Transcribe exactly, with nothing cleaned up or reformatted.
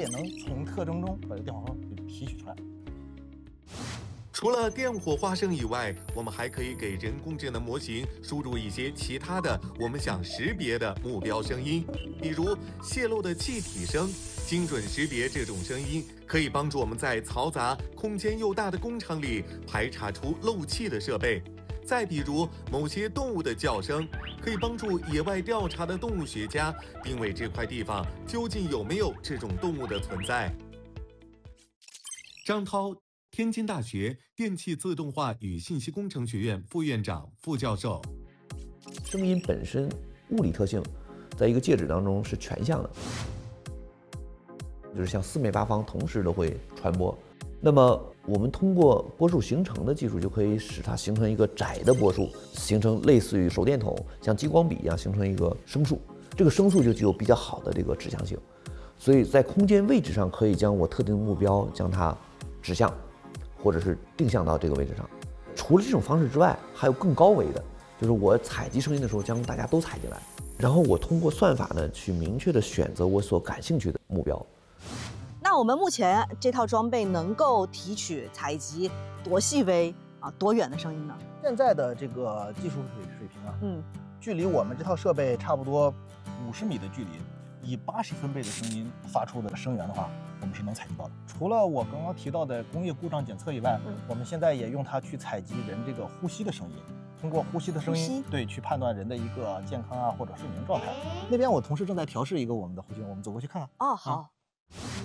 能从特征中把这电火花给提取出来。 除了电火花声以外，我们还可以给人工智能模型输入一些其他的我们想识别的目标声音，比如泄漏的气体声。精准识别这种声音，可以帮助我们在嘈杂、空间又大的工厂里排查出漏气的设备。再比如某些动物的叫声，可以帮助野外调查的动物学家定位这块地方究竟有没有这种动物的存在。张涛，天津大学电气自动化与信息工程学院副院长、副教授。 声音本身物理特性，在一个介质当中是全向的，就是向四面八方同时都会传播。那么我们通过波束形成的技术，就可以使它形成一个窄的波束，形成类似于手电筒像激光笔一样形成一个声束。这个声束就具有比较好的这个指向性，所以在空间位置上可以将我特定的目标将它指向，或者是定向到这个位置上。除了这种方式之外，还有更高维的，就是我采集声音的时候将大家都采进来，然后我通过算法呢去明确的选择我所感兴趣的目标。 那我们目前这套装备能够提取、采集多细微啊、多远的声音呢？ 现在的这个技术水水平啊， 嗯， 距离我们这套设备差不多五十米的距离，以八十分贝的声音发出的声源的话，我们是能采集到的。除了我刚刚提到的工业故障检测以外， 嗯， 我们现在也用它去采集人这个呼吸的声音，通过呼吸的声音，对，去判断人的一个健康啊或者睡眠状态。那边我同事正在调试一个我们的呼吸，我们走过去看看。 哦，好。 啊